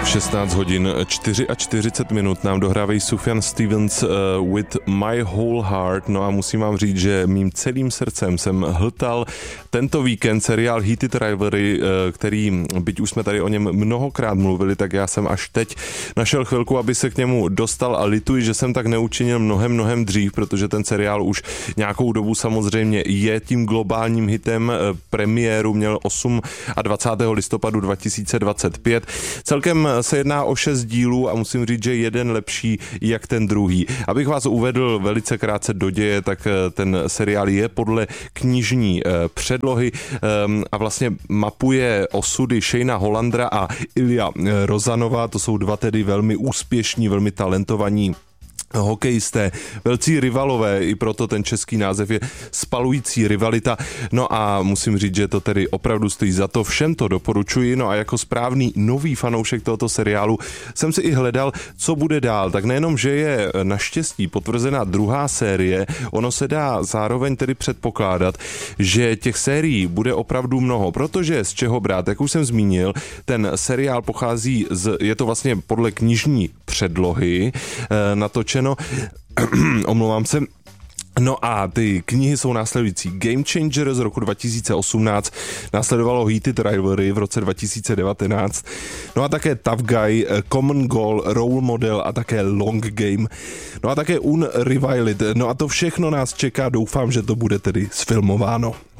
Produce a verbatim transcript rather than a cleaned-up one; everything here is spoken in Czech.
šestnáct hodin čtyřicet čtyři minut nám dohrávají Sufjan Stevens uh, with My Whole Heart. No a musím vám říct, že mým celým srdcem jsem hltal tento víkend seriál Heated Rivalry, uh, který, byť už jsme tady o něm mnohokrát mluvili, tak já jsem až teď našel chvilku, aby se k němu dostal a lituji, že jsem tak neučinil mnohem, mnohem dřív, protože ten seriál už nějakou dobu samozřejmě je tím globálním hitem. Premiéru měl dvacátého osmého listopadu dva tisíce dvacet pět. Celkem se jedná o šest dílů a musím říct, že jeden lepší jak ten druhý. Abych vás uvedl velice krátce do děje, tak ten seriál je podle knižní předlohy a vlastně mapuje osudy Shayna Hollandera a Ilja Rozanova. To jsou dva tedy velmi úspěšní, velmi talentovaní hokejisté, velcí rivalové, i proto ten český název je Spalující rivalita. No a musím říct, že to tedy opravdu stojí za to, všem to doporučuji. No a jako správný nový fanoušek tohoto seriálu jsem si i hledal, co bude dál. Tak nejenom, že je naštěstí potvrzená druhá série, ono se dá zároveň tedy předpokládat, že těch sérií bude opravdu mnoho, protože z čeho brát, jak už jsem zmínil, ten seriál pochází z, je to vlastně podle knižní předlohy natočen. No, omlouvám se. No a ty knihy jsou následující. Game Changer z roku dva tisíce osmnáct, následovalo Heated Rivalry v roce dva tisíce devatenáct, no a také Tough Guy, Common Goal, Role Model a také Long Game, no a také Unrivaled. No a to všechno nás čeká, doufám, že to bude tedy sfilmováno.